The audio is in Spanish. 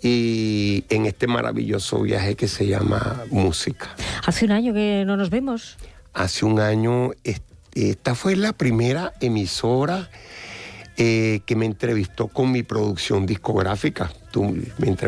y en este maravilloso viaje que se llama música. Hace un año que no nos vemos. Hace un año, esta fue la primera emisora que me entrevistó con mi producción discográfica. Me